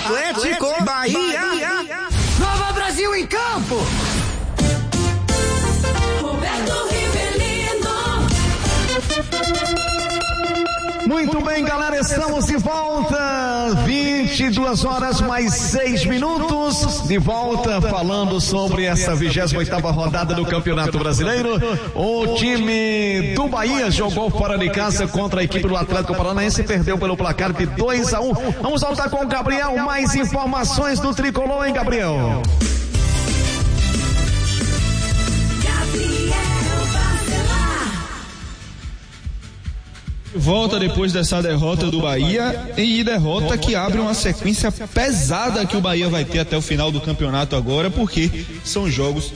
Atlético Bahia. Nova Brasil em campo. Roberto Rivelino. Muito bem, galera, estamos de volta, 22 horas mais 6 minutos, de volta falando sobre essa 28ª rodada do Campeonato Brasileiro. O time do Bahia jogou fora de casa contra a equipe do Atlético Paranaense e perdeu pelo placar de 2-1. Vamos voltar com o Gabriel, mais informações do Tricolor, hein, Gabriel? Volta depois dessa derrota do Bahia, e derrota que abre uma sequência pesada que o Bahia vai ter até o final do campeonato agora, porque são jogos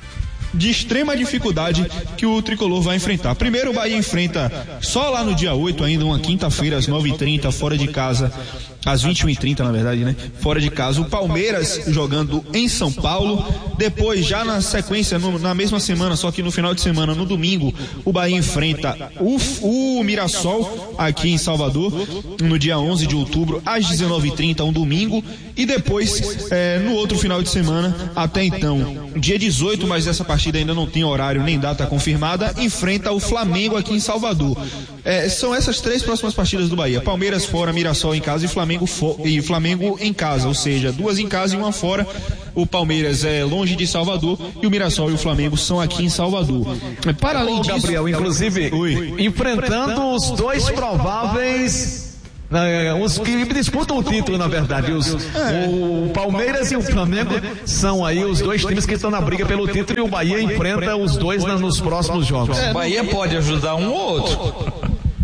de extrema dificuldade que o Tricolor vai enfrentar. Primeiro o Bahia enfrenta só lá no dia 8, ainda uma quinta-feira às 9h30, fora de casa, às 21h30 na verdade, né? Fora de casa, o Palmeiras jogando em São Paulo. Depois, já na sequência, na mesma semana, só que no final de semana, no domingo, o Bahia enfrenta o Mirassol aqui em Salvador, no dia 11 de outubro, às 19h30, um domingo. E depois, no outro final de semana, até então, dia 18, mas essa partida ainda não tem horário nem data confirmada, enfrenta o Flamengo aqui em Salvador. São essas três próximas partidas do Bahia: Palmeiras fora, Mirassol em casa e Flamengo em casa, ou seja, duas em casa e uma fora. O Palmeiras é longe de Salvador e o Mirassol e o Flamengo são aqui em Salvador. Para além disso, Gabriel, inclusive, enfrentando os dois prováveis, os que disputam o título, na verdade, o Palmeiras e o Flamengo são aí os dois times que estão na briga pelo título, e o Bahia enfrenta os dois nos próximos jogos. O Bahia pode ajudar um ou outro.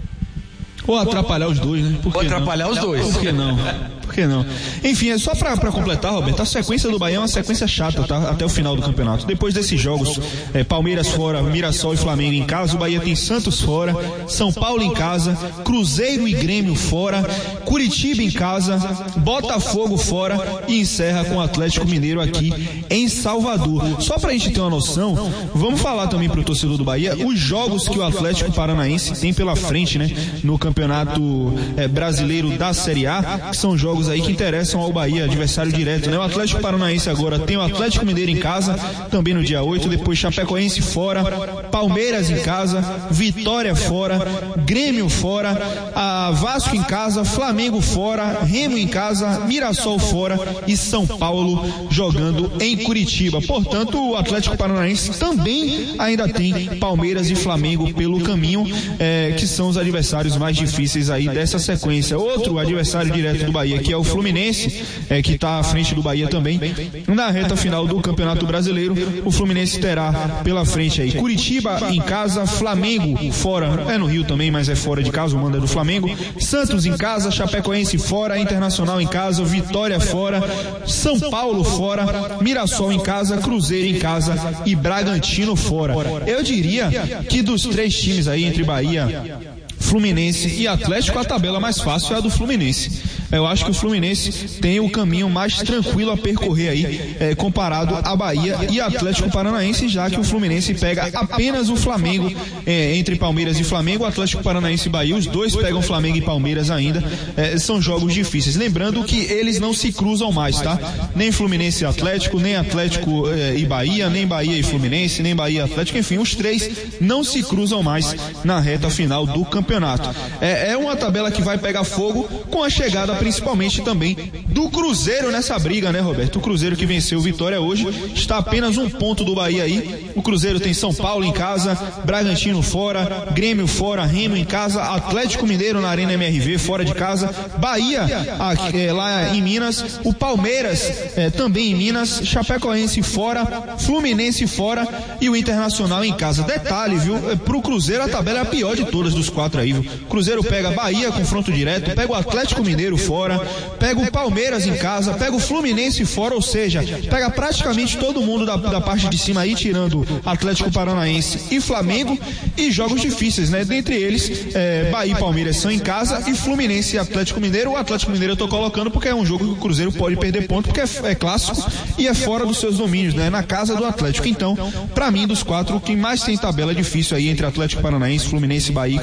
Ou atrapalhar os dois, né? Ou atrapalhar os dois. Por que não? Por que não? Enfim, é só pra completar, Roberto, a sequência do Bahia é uma sequência chata, tá? Até o final do campeonato. Depois desses jogos, Palmeiras fora, Mirassol e Flamengo em casa, o Bahia tem Santos fora, São Paulo em casa, Cruzeiro e Grêmio fora, Curitiba em casa, Botafogo fora e encerra com o Atlético Mineiro aqui em Salvador. Só pra gente ter uma noção, vamos falar também pro torcedor do Bahia os jogos que o Atlético Paranaense tem pela frente, né? No campeonato brasileiro da Série A, que são jogos aí que interessam ao Bahia, adversário direto, né? O Atlético Paranaense agora tem o Atlético Mineiro em casa, também no dia 8, depois Chapecoense fora, Palmeiras em casa, Vitória fora, Grêmio fora, Vasco em casa, Flamengo fora, Remo em casa, Mirassol fora e São Paulo jogando em Curitiba. Portanto, o Atlético Paranaense também ainda tem Palmeiras e Flamengo pelo caminho, que são os adversários mais difíceis aí dessa sequência. Outro adversário direto do Bahia, que é o Fluminense, que está à frente do Bahia também. Na reta final do Campeonato Brasileiro, o Fluminense terá pela frente aí Curitiba em casa, Flamengo fora, no Rio também, mas é fora de casa, o mando é do Flamengo, Santos em casa, Chapecoense fora, Internacional em casa, Vitória fora, São Paulo fora, Mirassol em casa, Cruzeiro em casa e Bragantino fora. Eu diria que dos três times aí, entre Bahia, Fluminense e Atlético, a tabela mais fácil é a do Fluminense. Eu acho que o Fluminense tem o caminho mais tranquilo a percorrer aí, comparado a Bahia e Atlético Paranaense, já que o Fluminense pega apenas o Flamengo, entre Palmeiras e Flamengo. O Atlético Paranaense e Bahia, os dois pegam Flamengo e Palmeiras ainda. São jogos difíceis. Lembrando que eles não se cruzam mais, tá? Nem Fluminense e Atlético, nem Atlético e Bahia, nem Bahia e Fluminense, nem Bahia e Atlético, enfim, os três não se cruzam mais na reta final do campeonato. É uma tabela que vai pegar fogo com a chegada principalmente também do Cruzeiro nessa briga, né, Roberto? O Cruzeiro que venceu o Vitória hoje está apenas um ponto do Bahia aí. O Cruzeiro tem São Paulo em casa, Bragantino fora, Grêmio fora, Remo em casa, Atlético Mineiro na Arena MRV fora de casa, Bahia lá em Minas, o Palmeiras também em Minas, Chapecoense fora, Fluminense fora e o Internacional em casa. Detalhe, viu? Pro Cruzeiro a tabela é a pior de todas dos quatro aí, viu? Cruzeiro pega Bahia, confronto direto, pega o Atlético Mineiro fora, pega o Palmeiras em casa, pega o Fluminense fora, ou seja, pega praticamente todo mundo da parte de cima aí, tirando Atlético Paranaense e Flamengo, e jogos difíceis, né? Dentre eles, Bahia e Palmeiras são em casa, e Fluminense e Atlético Mineiro. O Atlético Mineiro eu tô colocando porque é um jogo que o Cruzeiro pode perder ponto, porque é clássico e é fora dos seus domínios, né? Na casa do Atlético. Então, pra mim, dos quatro, quem mais tem tabela difícil aí entre Atlético Paranaense, Fluminense, Bahia e Cruzeiro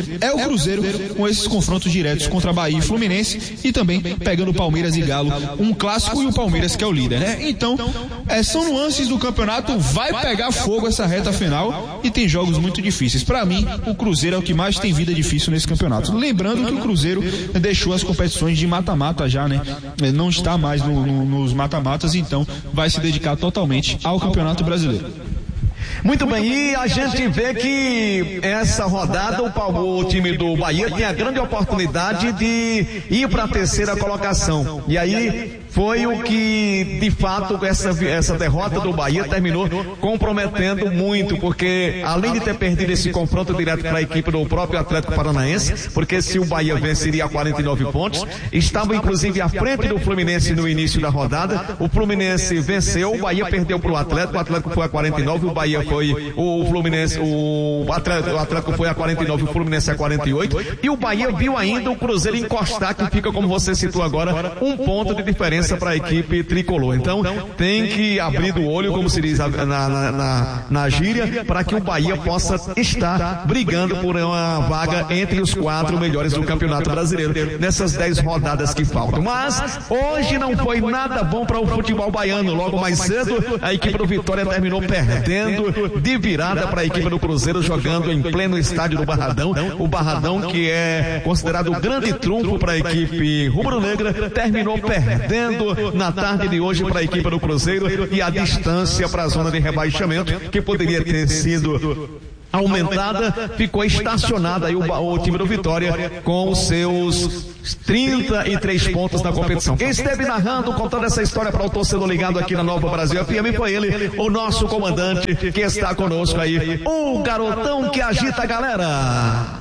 é o Cruzeiro com esses confrontos diretos contra Bahia e Fluminense e também pegando Palmeiras e Galo, um clássico e o Palmeiras que é o líder, né? Então, são nuances do campeonato, vai pegar fogo essa reta final e tem jogos muito difíceis. Para mim, o Cruzeiro é o que mais tem vida difícil nesse campeonato. Lembrando que o Cruzeiro deixou as competições de mata-mata já, né? Não está mais nos mata-matas, então vai se dedicar totalmente ao Campeonato Brasileiro. Muito bem, e a gente vê que essa rodada o time do Bahia tem a grande oportunidade de ir para a terceira colocação. E aí foi o que, de fato, essa derrota do Bahia terminou comprometendo muito, porque além de ter perdido esse confronto direto para a equipe do próprio Atlético Paranaense, porque se o Bahia venceria 49 pontos, estava inclusive à frente do Fluminense no início da rodada, o Fluminense venceu, o Bahia perdeu para o Atlético foi a 49, o Bahia foi, o Atlético foi a 49, o Fluminense a 48, e o Bahia viu ainda o Cruzeiro encostar, que fica, como você citou agora, um ponto de diferença para a equipe tricolor. Então tem que abrir do olho, como se diz na gíria, para que o Bahia possa estar brigando por uma vaga entre os 4 melhores do Campeonato Brasileiro nessas 10 rodadas que faltam. Mas hoje não foi nada bom para o futebol baiano. Logo mais cedo a equipe do Vitória terminou perdendo de virada para a equipe do Cruzeiro, jogando em pleno estádio do Barradão. O Barradão, que é considerado o grande trunfo para a equipe rubro-negra, terminou perdendo na tarde de hoje para a equipe do Cruzeiro, e a distância para a zona de rebaixamento, que poderia ter sido aumentada, ficou estacionada aí o time do Vitória com os seus 33 pontos na competição. Quem esteve narrando, contando essa história para o torcedor ligado aqui na Nova Brasil FM foi ele, o nosso comandante, que está conosco aí, o garotão que agita a galera.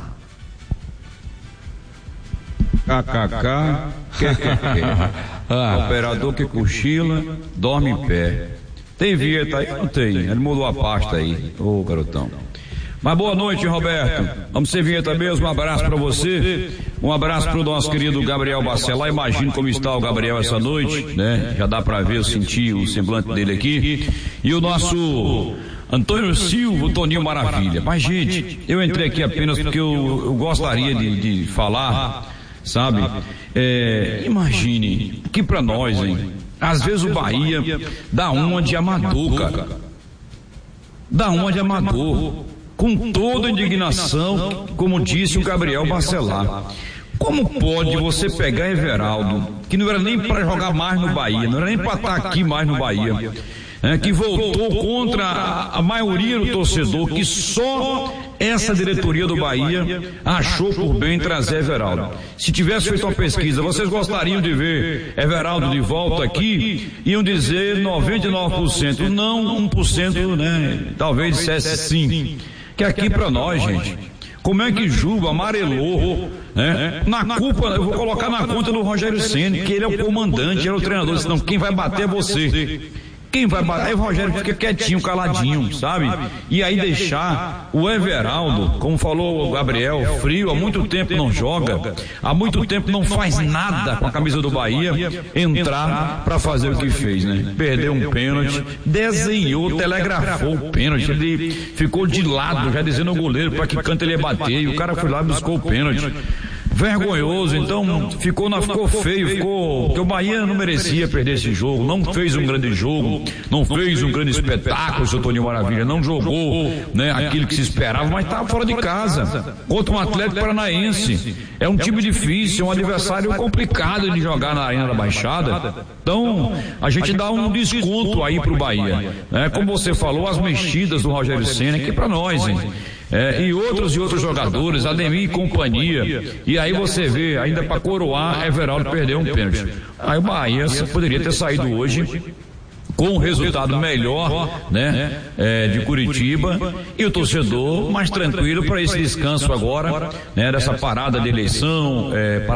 Operador que cochila, dorme em pé. Tem vinheta aí? Não tem. Ele mudou a pasta aí, ô garotão. Mas boa noite, Roberto. Vamos ser vinheta mesmo. Um abraço pra você. Um abraço pro nosso querido Gabriel Bacelar. Imagino como está o Gabriel essa noite, né? Já dá pra ver, sentir o semblante dele aqui. E o nosso Antônio Silva, o Toninho Maravilha. Mas, gente, eu entrei aqui apenas porque eu gostaria de falar, sabe? Imagine que pra nós, hein? Às vezes o Bahia dá uma de amador, cara. Dá uma de amador. Com toda a indignação, como disse o Gabriel Bacelar. Como pode você pegar Everaldo, que não era nem para jogar mais no Bahia, não era nem para estar aqui mais no Bahia, que voltou contra a maioria do torcedor, que só essa diretoria do Bahia achou por bem trazer Everaldo. Se tivesse feito uma pesquisa, vocês gostariam de ver Everaldo de volta aqui? Iam dizer 99%, não 1%, né? Talvez dissesse sim. Que aqui pra nós, gente, como é que Juba amarelou, né? Na culpa, eu vou colocar na conta do Rogério Ceni, que ele é o comandante, ele é o treinador, senão quem vai bater é você. Quem vai bater? Aí o Rogério fica quietinho, caladinho, sabe? E aí deixar o Everaldo, como falou o Gabriel, frio, há muito tempo não joga, há muito tempo não faz nada com a camisa do Bahia, entrar pra fazer o que fez, né? Perdeu um pênalti, desenhou, telegrafou o pênalti, ele ficou de lado, já dizendo ao goleiro pra que canto ele ia bater, e o cara foi lá e buscou o pênalti. Vergonhoso, então ficou feio, porque o Bahia não merecia perder esse jogo, não fez um grande jogo, não fez um grande espetáculo, seu Toninho Maravilha, não jogou, né, aquilo que se esperava, mas estava fora de casa, contra um Atlético Paranaense, é um time difícil, é um adversário complicado de jogar na Arena da Baixada, então a gente dá um desconto aí pro Bahia, né, como você falou, as mexidas do Rogério Ceni aqui pra nós, hein. E outros jogadores, Ademir e companhia, e aí você vê, ainda para coroar, Everaldo perdeu um pênalti. Aí o Bahia poderia ter saído hoje com um resultado melhor, né, de Curitiba, e o torcedor mais tranquilo para esse descanso agora, né, dessa parada de eleição,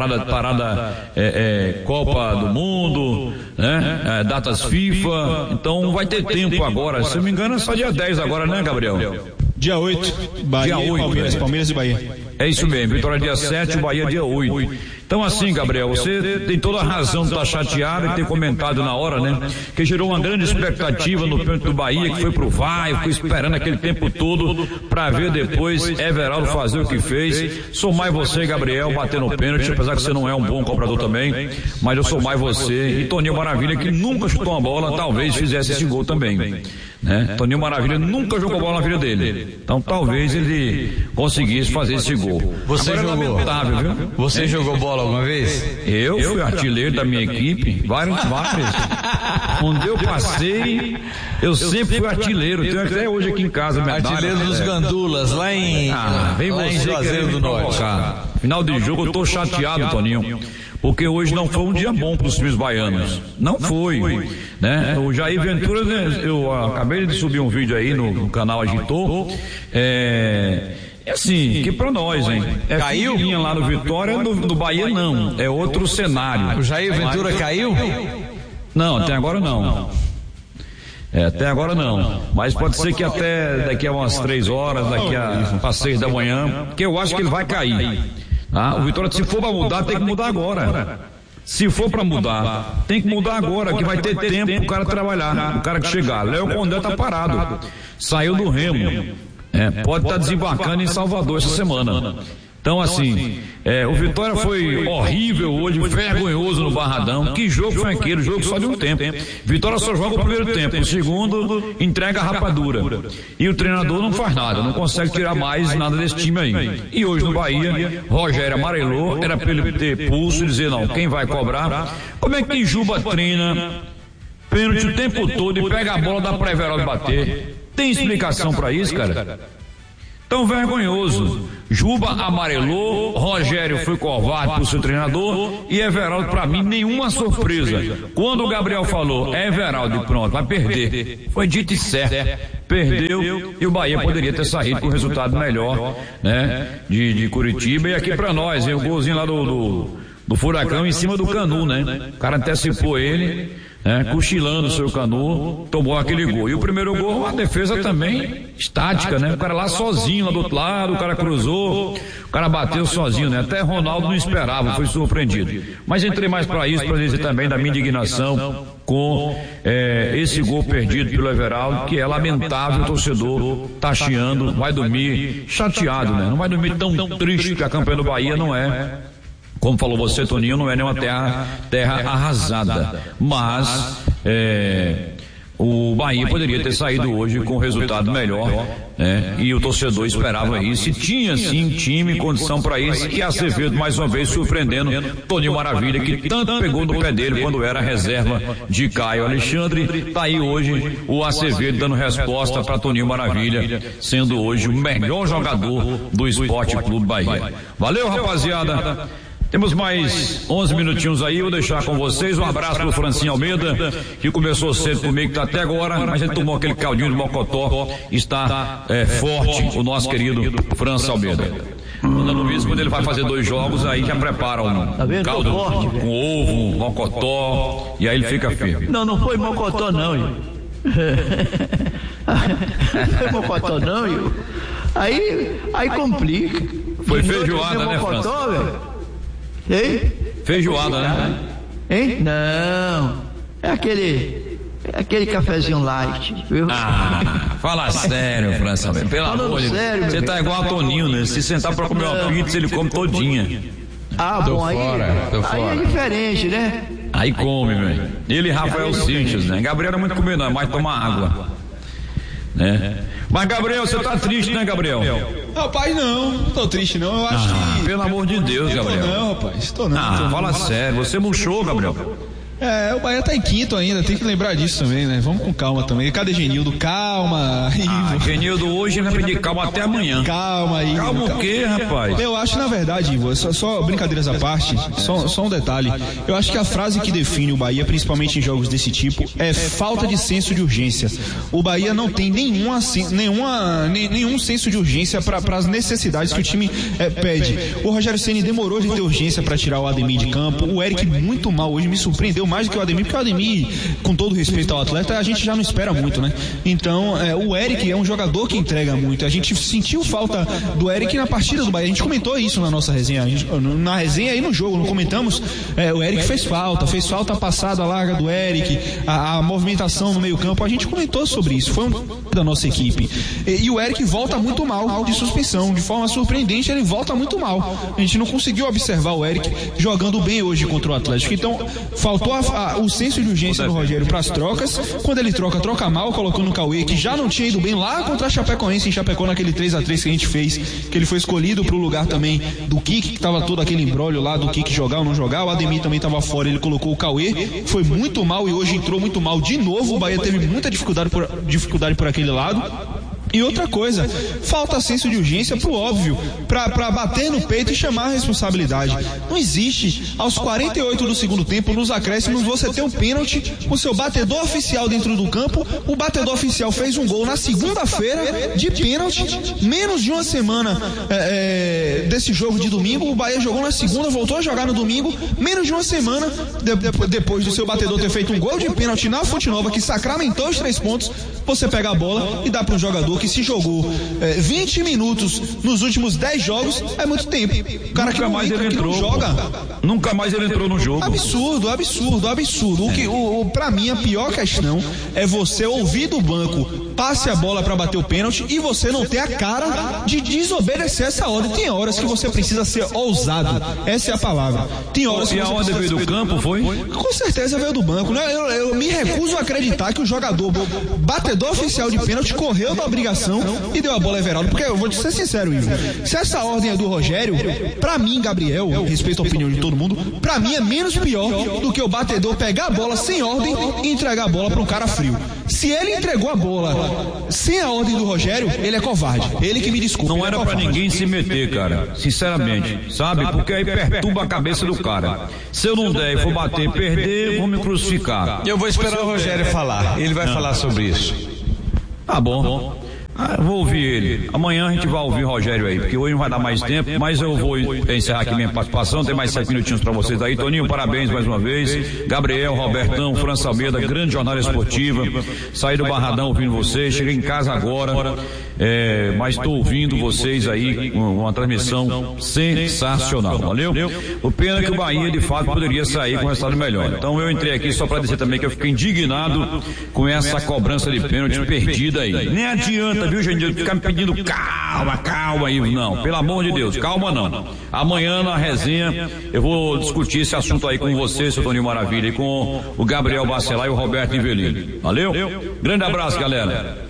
parada Copa do Mundo, né, datas FIFA, então vai ter tempo agora, se não me engano é só dia 10 agora, né, Gabriel? Dia 8, Bahia dia 8, Palmeiras e Bahia. É isso mesmo, Vitória dia 7, o Bahia dia 8. Então assim, Gabriel, você tem toda a razão de estar chateado e ter comentado na hora, né? Que gerou uma grande expectativa no pênalti do Bahia, que foi pro VAR, ficou esperando aquele tempo todo para ver depois Everaldo fazer o que fez. Sou mais você, Gabriel, bater no pênalti, apesar que você não é um bom cobrador também, mas eu sou mais você. E Toninho Maravilha, que nunca chutou uma bola, talvez fizesse esse gol também, né? Toninho Maravilha nunca jogou bola na vida dele, então talvez ele conseguisse fazer esse gol. Você agora jogou? É lamentável, viu? Você jogou bola alguma vez? Eu fui artilheiro da minha equipe várias. Onde eu passei, eu sempre fui artilheiro. Tenho até hoje aqui em casa medalha. Artilheiro dos Gandulas, lá em Juazeiro do Norte. Final de jogo eu tô chateado, Toninho, porque hoje não foi um dia bom para os times baianos. Não foi, né? O Jair Ventura, eu acabei de subir um vídeo aí no canal Agitou. É assim, que pra nós, hein? Caiu? Lá no Vitória, do Bahia não. É outro cenário. O Jair Ventura caiu? Não, até agora não. Até agora não. Mas pode ser que até daqui a umas 3 horas, daqui a 6 da manhã, que eu acho que ele vai cair. O Vitória, se for pra mudar, tem que mudar agora. Se for pra mudar, tem que mudar agora, que vai ter tempo pro cara trabalhar, o cara que chegar. Léo Condé tá parado. Saiu do Remo. Pode estar desembarcando em Salvador essa semana. Então assim, o Vitória foi horrível hoje, vergonhoso no Barradão. Que jogo foi aquele? Jogo só de um tempo. Vitória só joga o primeiro tempo, o segundo entrega a rapadura. E o treinador não faz nada, não consegue tirar mais nada desse time aí. E hoje no Bahia, Rogério amarelou, era pra ele ter pulso e dizer não, quem vai cobrar? Como é que Juba treina pênalti o tempo todo e pega a bola, dá pra Everaldo bater? Tem explicação pra isso, cara? Tão vergonhoso. Juba amarelou, Rogério foi covarde pro seu treinador e Everaldo, pra mim, nenhuma surpresa. Quando o Gabriel falou, Everaldo, pronto, vai perder. Foi dito e certo. Perdeu e o Bahia poderia ter saído com um resultado melhor, né? De Curitiba. E aqui pra nós, o golzinho lá do Furacão em cima do Canu, né? O cara antecipou ele, cochilando o seu Canu, tomou aquele gol. E o primeiro gol, a defesa também estática, né? O cara lá sozinho, lá do outro lado, o cara cruzou, o cara bateu sozinho, né? Até Ronaldo não esperava, foi surpreendido. Mas entrei mais para isso, para dizer também da minha indignação com esse gol perdido pelo Everaldo, que é lamentável. O torcedor tá chiando, vai dormir chateado, né? Não vai dormir tão triste, que a campanha do Bahia não é, como falou você, Toninho, não é nenhuma terra arrasada, mas o Bahia poderia ter saído hoje com um resultado melhor, né? E o torcedor esperava isso, e tinha sim time, condição para isso, e Acevedo mais uma vez surpreendendo Toninho Maravilha, que tanto pegou no pé dele quando era reserva de Caio Alexandre. Tá aí hoje o Acevedo dando resposta para Toninho Maravilha, sendo hoje o melhor jogador do Esporte Clube Bahia. Valeu, rapaziada. Temos mais 11 minutinhos aí, vou deixar com vocês. Um abraço pro Francinho Almeida, que começou cedo comigo, tá até agora, mas ele tomou aquele caldinho de mocotó, está forte, o nosso querido França Almeida. Mandando isso, quando ele vai fazer 2 jogos, aí já prepara um caldo com ovo, mocotó, e aí ele fica firme. Não foi mocotó não, Não foi mocotó não, Igor. Aí complica. Foi feijoada, né, França? Ei? Feijoada, né? Hein? Não. É aquele cafezinho light, viu? Fala sério, França. Pelo amor de Deus. Você tá igual a Toninho, né? Se sentar pra comer uma pizza, ele come todinha. Bom, aí é diferente, né? Aí come, velho. Ele e Rafael Seixas, né? Gabriel não é muito comer, não, é mais tomar água, né? Mas, Gabriel, você tá triste, né, Gabriel? Rapaz, não tô triste não, eu acho que... Pelo amor de Deus, Gabriel. Não, rapaz, tô não. Fala sério, você murchou, Gabriel. O Bahia tá em quinto ainda, tem que lembrar disso também, né? Vamos com calma também. Cadê Genildo? Calma. Genildo hoje vai pedir calma até amanhã. Calma aí. Calma o quê, rapaz? Eu acho, na verdade, Ivo, só brincadeiras à parte, só um detalhe. Eu acho que a frase que define o Bahia, principalmente em jogos desse tipo, é falta de senso de urgência. O Bahia não tem nenhum senso de urgência para as necessidades que o time pede. O Rogério Ceni demorou de ter urgência para tirar o Ademir de campo. O Eric muito mal hoje, me surpreendeu mais do que o Ademir, porque o Ademir, com todo respeito ao atleta, a gente já não espera muito, né? Então, o Eric é um jogador que entrega muito. A gente sentiu falta do Eric na partida do Bahia. A gente comentou isso na nossa resenha. Na resenha e no jogo, não comentamos. O Eric fez falta a passada larga do Eric, a movimentação no meio campo. A gente comentou sobre isso. Foi da nossa equipe. E o Eric volta muito mal de suspensão. De forma surpreendente, ele volta muito mal. A gente não conseguiu observar o Eric jogando bem hoje contra o Atlético. Então, faltou o senso de urgência do Rogério para as trocas. Quando ele troca mal, colocando o Cauê, que já não tinha ido bem lá contra a Chapecoense, em Chapecó, naquele 3-3 que a gente fez, que ele foi escolhido pro lugar também do Kik, que tava todo aquele embrólio lá do Kik jogar ou não jogar. O Ademir também tava fora, ele colocou o Cauê, foi muito mal e hoje entrou muito mal de novo. O Bahia teve muita dificuldade por aquele lado. E outra coisa, falta senso de urgência pro óbvio, pra bater no peito e chamar a responsabilidade. Não existe, aos 48 do segundo tempo, nos acréscimos, você tem um pênalti com seu batedor oficial dentro do campo. O batedor oficial fez um gol na segunda-feira de pênalti, menos de uma semana desse jogo de domingo. O Bahia jogou na segunda, voltou a jogar no domingo, menos de uma semana depois do seu batedor ter feito um gol de pênalti na Fonte Nova, que sacramentou os 3 pontos. Você pega a bola e dá para um jogador que se jogou 20 minutos nos últimos 10 jogos, é muito tempo. O cara que não joga. Nunca mais ele entrou no jogo. Absurdo. Pra mim, a pior questão é você ouvir do banco, passe a bola pra bater o pênalti, e você não ter a cara de desobedecer essa ordem. Tem horas que você precisa ser ousado. Essa é a palavra. Tem horas que a ordem veio do campo, foi? Com certeza veio do banco, né? Eu me recuso a acreditar que o jogador batedor oficial de pênalti correu da obrigação e deu a bola a Everaldo, porque eu vou te ser sincero, Ivo, se essa ordem é do Rogério, pra mim, Gabriel, respeito a opinião de todo mundo, pra mim é menos pior do que o batedor pegar a bola sem ordem e entregar a bola pra um cara frio. Se ele entregou a bola sem a ordem do Rogério, ele é covarde. Ele que me desculpa. Não era pra ninguém se meter, cara, sinceramente, sabe? Porque aí perturba a cabeça do cara. Se eu não der e for bater e perder, vão me crucificar. Eu vou esperar o Rogério falar, ele vai falar sobre isso. Tá bom. Eu vou ouvir ele. Amanhã a gente vai ouvir o Rogério aí, porque hoje não vai dar mais tempo, mas eu vou encerrar aqui minha participação. Tem mais 7 minutinhos pra vocês aí. Toninho, parabéns mais uma vez. Gabriel, Robertão, França Almeida, grande jornada esportiva. Saí do Barradão ouvindo vocês. Cheguei em casa agora, mas estou ouvindo vocês aí, uma transmissão sensacional. Valeu? O pena é que o Bahia de fato poderia sair com um resultado melhor. Então eu entrei aqui só pra dizer também que eu fiquei indignado com essa cobrança de pênalti perdida aí. Nem adianta, viu, gente, ficar me pedindo calma aí, não, pelo amor de Deus, calma não. Amanhã na resenha eu vou discutir esse assunto aí com você, seu Toninho Maravilha, e com o Gabriel Bacelar e o Roberto Ivelino. Valeu? Grande abraço, galera.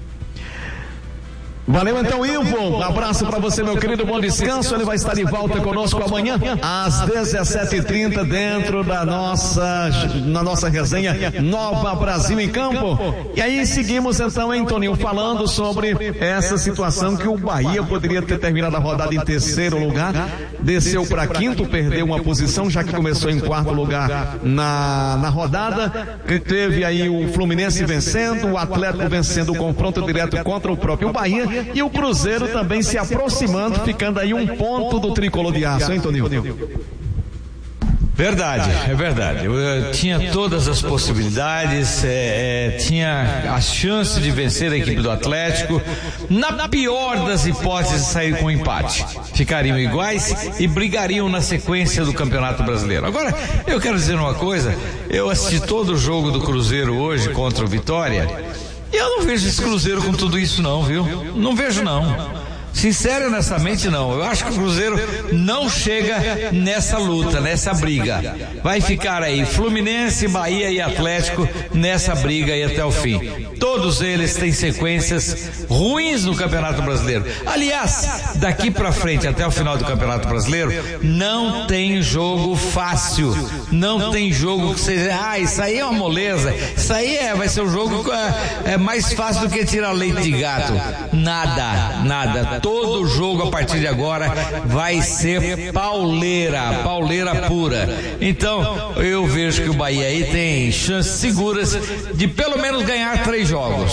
Valeu então, Ivo. Um abraço pra você, meu querido, bom descanso. Ele vai estar de volta conosco amanhã às 17h30 dentro na nossa resenha Nova Brasil em Campo. E aí seguimos então, hein, Toninho, falando sobre essa situação que o Bahia poderia ter terminado a rodada em 3º lugar, desceu para 5º, perdeu uma posição, já que começou em 4º lugar na rodada. Teve aí o Fluminense vencendo, o Atlético vencendo o confronto direto contra o próprio Bahia. E o Cruzeiro também se aproximando, ficando aí um ponto do tricolor de aço, hein, Toninho? Verdade, é verdade. Eu tinha todas as possibilidades, tinha a chance de vencer a equipe do Atlético. Na pior das hipóteses, sair com um empate. Ficariam iguais e brigariam na sequência do Campeonato Brasileiro. Agora, eu quero dizer uma coisa, eu assisti todo o jogo do Cruzeiro hoje contra o Vitória. E eu não vejo esse Cruzeiro com tudo isso não, viu? Não vejo não. Sincero e honestamente não. Eu acho que o Cruzeiro não chega nessa luta, nessa briga. Vai ficar aí Fluminense, Bahia e Atlético nessa briga aí até o fim. Todos eles têm sequências ruins no Campeonato Brasileiro. Aliás, daqui pra frente até o final do Campeonato Brasileiro não tem jogo fácil. Não tem jogo que seja, isso aí é uma moleza. Isso aí vai ser um jogo mais fácil do que tirar leite de gato. Nada. Todo jogo a partir de agora vai ser pauleira pura. Então, eu vejo que o Bahia aí tem chances seguras de pelo menos ganhar 3 jogos.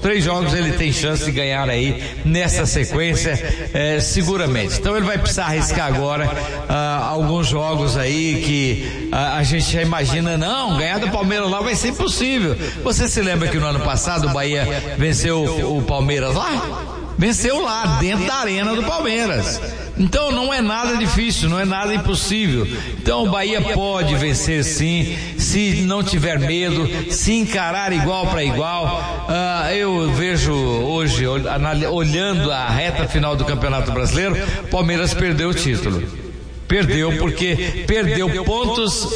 3 jogos ele tem chance de ganhar aí nessa sequência, seguramente. Então ele vai precisar arriscar agora alguns jogos aí que a gente já imagina, não, ganhar do Palmeiras lá vai ser impossível. Você se lembra que no ano passado o Bahia venceu o Palmeiras lá? Venceu lá, dentro da arena do Palmeiras. Então não é nada difícil, não é nada impossível. Então o Bahia pode vencer sim, se não tiver medo, se encarar igual para igual. Eu vejo hoje, olhando a reta final do Campeonato Brasileiro, o Palmeiras perdeu o título. Perdeu porque perdeu pontos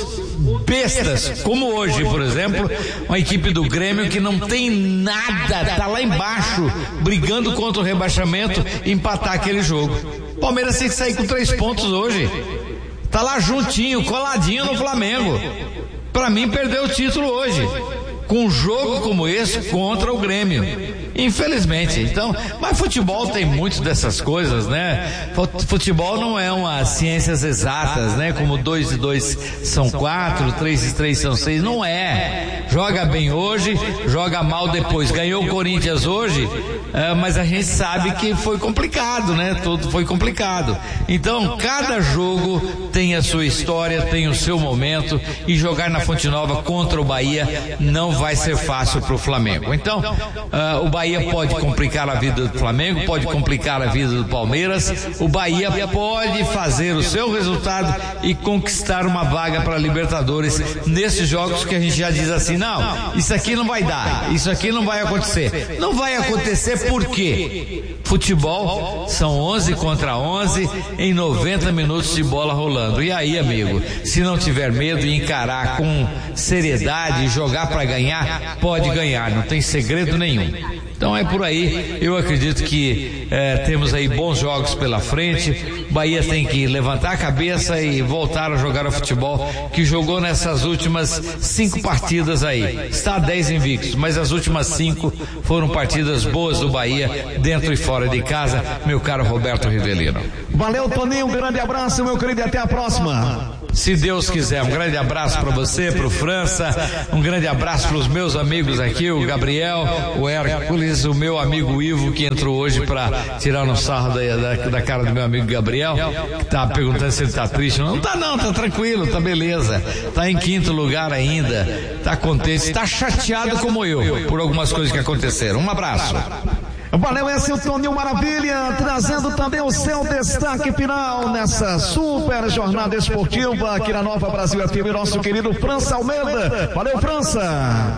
bestas, como hoje, por exemplo, uma equipe do Grêmio que não tem nada, tá lá embaixo, brigando contra o rebaixamento, empatar aquele jogo. O Palmeiras tem que sair com 3 pontos hoje. Tá lá juntinho, coladinho no Flamengo. Pra mim, perdeu o título hoje, com um jogo como esse contra o Grêmio. Infelizmente. Então, mas futebol tem muito dessas coisas, né? Futebol não é uma ciências exatas, né? Como 2 e 2 são 4, 3 e 3 são 6, não é. Joga bem hoje, joga mal depois. Ganhou o Corinthians hoje, mas a gente sabe que foi complicado, né? Tudo foi complicado. Então, cada jogo tem a sua história, tem o seu momento, e jogar na Fonte Nova contra o Bahia não vai ser fácil pro Flamengo. Então, o Bahia pode complicar a vida do Flamengo, pode complicar a vida do Palmeiras. O Bahia pode fazer o seu resultado e conquistar uma vaga para a Libertadores nesses jogos que a gente já diz assim, não, isso aqui não vai dar, isso aqui não vai acontecer. Não vai acontecer por quê? Futebol são 11 contra 11 em 90 minutos de bola rolando. E aí, amigo, se não tiver medo e encarar com seriedade e jogar para ganhar, pode ganhar, não tem segredo nenhum. Então é por aí, eu acredito que temos aí bons jogos pela frente. Bahia tem que levantar a cabeça e voltar a jogar o futebol que jogou nessas últimas 5 partidas aí. Está a 10 invictos, mas as últimas 5 foram partidas boas do Bahia, dentro e fora de casa, meu caro Roberto Rivelino. Valeu, Toninho, um grande abraço, meu querido, e até a próxima. Se Deus quiser, um grande abraço para você, para o França, um grande abraço para os meus amigos aqui, o Gabriel, o Hércules, o meu amigo Ivo, que entrou hoje para tirar um sarro da cara do meu amigo Gabriel, que tá perguntando se ele tá triste. Não tá não, tá tranquilo, tá beleza, tá em 5º lugar ainda, tá contente, tá chateado como eu, por algumas coisas que aconteceram. Um abraço. Valeu, esse é o Toninho Maravilha, trazendo também o seu destaque final nessa super jornada esportiva aqui na Nova Brasil FM, nosso querido França Almeida. Valeu, França.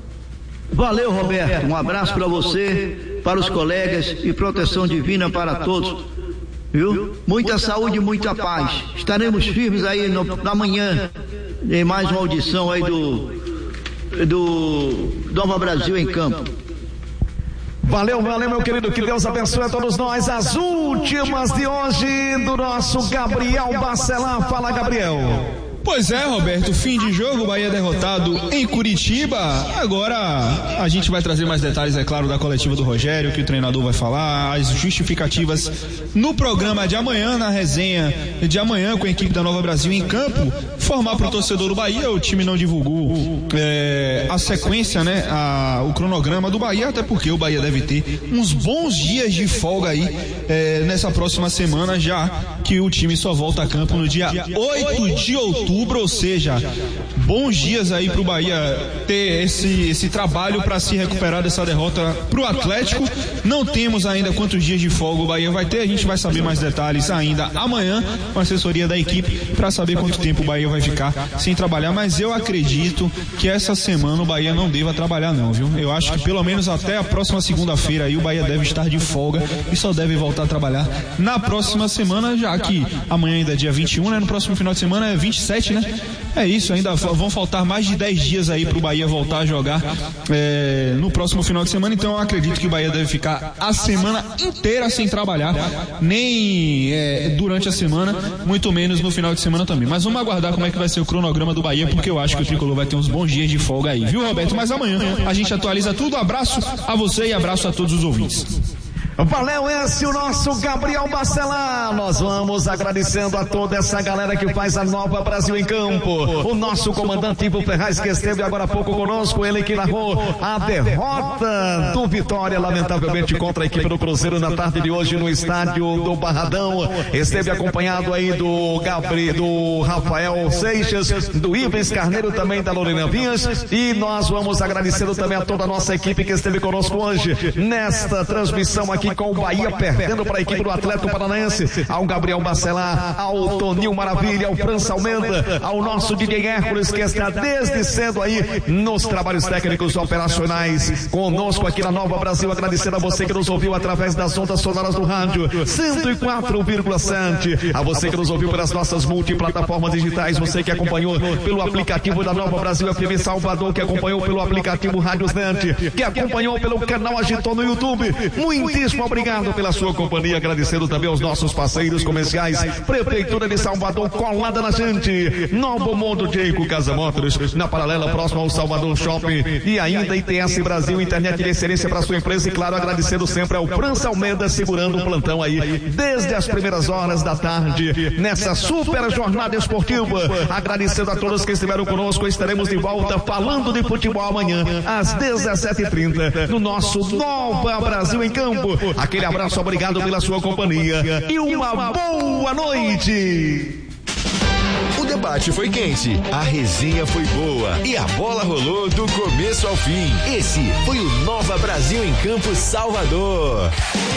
Valeu, Roberto, um abraço para você, para os colegas e proteção divina para todos, viu? Muita saúde e muita paz. Estaremos firmes aí na manhã em mais uma audição aí do Nova Brasil em Campo. Valeu, meu querido, que Deus abençoe a todos nós. As últimas de hoje do nosso Gabriel Bacelar. Fala, Gabriel. Pois é, Roberto, fim de jogo, Bahia derrotado em Curitiba. Agora a gente vai trazer mais detalhes, é claro, da coletiva do Rogério, que o treinador vai falar, as justificativas no programa de amanhã, na resenha de amanhã com a equipe da Nova Brasil em campo. Formar para o torcedor do Bahia, o time não divulgou a sequência, né, o cronograma do Bahia, até porque o Bahia deve ter uns bons dias de folga aí nessa próxima semana, já que o time só volta a campo no dia 8 de outubro. Ou seja, bons dias aí pro Bahia ter esse trabalho para se recuperar dessa derrota pro Atlético. Não temos ainda quantos dias de folga o Bahia vai ter, a gente vai saber mais detalhes ainda amanhã com a assessoria da equipe para saber quanto tempo o Bahia vai ficar sem trabalhar, mas eu acredito que essa semana o Bahia não deva trabalhar não, viu? Eu acho que pelo menos até a próxima segunda-feira aí o Bahia deve estar de folga e só deve voltar a trabalhar na próxima semana, já que amanhã ainda é dia 21, né? No próximo final de semana é 27, né? É isso, ainda vão faltar mais de 10 dias aí pro Bahia voltar a jogar no próximo final de semana, então eu acredito que o Bahia deve ficar a semana inteira sem trabalhar, nem durante a semana, muito menos no final de semana também. Mas vamos aguardar como é que vai ser o cronograma do Bahia, porque eu acho que o Tricolor vai ter uns bons dias de folga aí, viu, Roberto? Mas amanhã a gente atualiza tudo. Abraço a você e abraço a todos os ouvintes. Valeu, esse o nosso Gabriel Bacelar. Nós vamos agradecendo a toda essa galera que faz a Nova Brasil em Campo. O nosso comandante Ivo Ferraz, que esteve agora há pouco conosco, ele que narrou a derrota do Vitória, lamentavelmente, contra a equipe do Cruzeiro na tarde de hoje no estádio do Barradão. Esteve acompanhado aí do Gabriel, do Rafael Seixas, do Ivens Carneiro, também da Lorena Vinhas. E nós vamos agradecendo também a toda a nossa equipe que esteve conosco hoje nesta transmissão aqui com o Bahia perdendo para a equipe do Atlético Paranaense, ao Gabriel Bacelar, ao Toninho Maravilha, ao França Almeida, ao nosso DJ Hércules, que está desde cedo aí nos trabalhos técnicos operacionais conosco aqui na Nova Brasil. Agradecendo a você que nos ouviu através das ondas sonoras do rádio 104,7, a você que nos ouviu pelas nossas multiplataformas digitais, você que acompanhou pelo aplicativo da Nova Brasil FM Salvador, que acompanhou pelo aplicativo Rádios Net, que acompanhou pelo canal Agitou no YouTube. Muitíssimo obrigado pela sua companhia, agradecendo também aos nossos parceiros comerciais, Prefeitura de Salvador colada na gente, Novo Mundo Jeico Casa Motors, na paralela próxima ao Salvador Shopping, e ainda ITS Brasil, internet de excelência para sua empresa, e claro, agradecendo sempre ao França Almeida, segurando o plantão aí desde as primeiras horas da tarde, nessa super jornada esportiva. Agradecendo a todos que estiveram conosco, estaremos de volta falando de futebol amanhã, às 17h30, no nosso Nova Brasil em Campo. Aquele abraço, obrigado pela sua companhia e uma boa noite. O debate foi quente, a resenha foi boa e a bola rolou do começo ao fim. Esse foi o Nova Brasil em Campo Salvador.